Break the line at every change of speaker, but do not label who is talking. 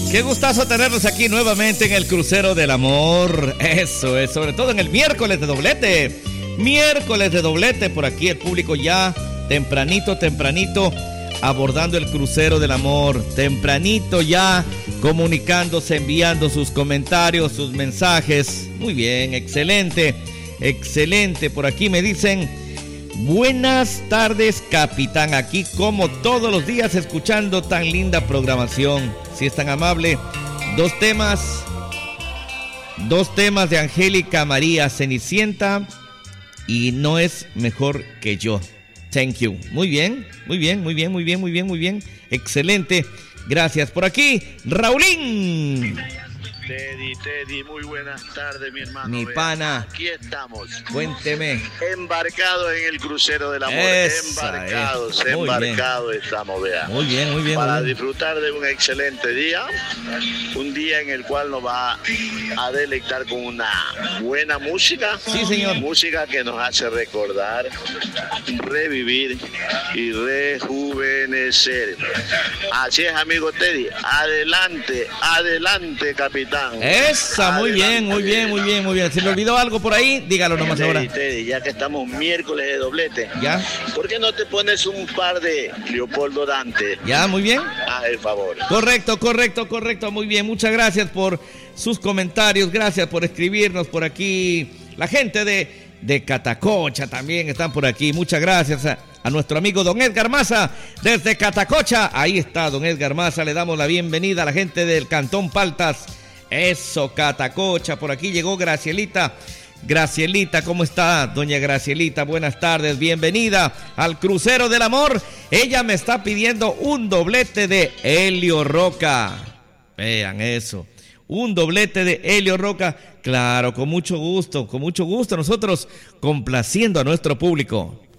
Qué gustazo tenerlos aquí nuevamente en el Crucero del Amor. Eso es, sobre todo en el miércoles de doblete. Miércoles de doblete, por aquí el público ya tempranito, abordando el Crucero del Amor. Tempranito ya comunicándose, enviando sus comentarios, sus mensajes. Muy bien, excelente, excelente. Por aquí me dicen: buenas tardes, capitán. Aquí como todos los días escuchando tan linda programación. Si es tan amable, dos temas de Angélica María, Cenicienta y No es mejor que yo. Thank you. Muy bien. Excelente. Gracias. Por aquí, Raulín.
Teddy, muy buenas tardes, mi hermano.
Mi pana.
Aquí estamos.
Cuénteme.
Embarcados en el Crucero del Amor. Embarcados estamos, vea.
Muy bien.
Para disfrutar de un excelente día. Un día en el cual nos va a deleitar con una buena música.
Sí, señor.
Música que nos hace recordar, revivir y rejuvenecer. Así es, amigo Teddy. Adelante, capitán.
Esa, muy bien. Si me olvidó algo por ahí, dígalo nomás ahora.
Teddy, ya que estamos miércoles de doblete,
¿ya?
¿Por qué no te pones un par de Leopoldo Dante?
Ya, muy bien.
Haz el favor.
Correcto, muy bien. Muchas gracias por sus comentarios, gracias por escribirnos por aquí. La gente de Catacocha también están por aquí. Muchas gracias a nuestro amigo don Edgar Maza desde Catacocha. Ahí está don Edgar Maza, le damos la bienvenida a la gente del Cantón Paltas. Eso, Catacocha. Por aquí llegó Gracielita. Gracielita, ¿cómo está, doña Gracielita? Buenas tardes, bienvenida al Crucero del Amor. Ella me está pidiendo un doblete de Helio Roca. Vean eso, un doblete de Helio Roca. Claro, con mucho gusto, nosotros complaciendo a nuestro público.